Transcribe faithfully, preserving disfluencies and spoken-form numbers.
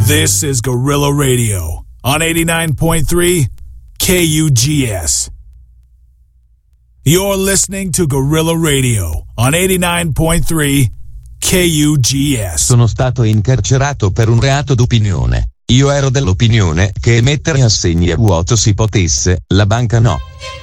This is Guerrilla Radio on eighty-nine point three K U G S. You're listening to Guerrilla Radio on eighty-nine point three K U G S. Sono stato incarcerato per un reato d'opinione. Io ero dell'opinione che emettere assegni a vuoto si potesse, la banca no.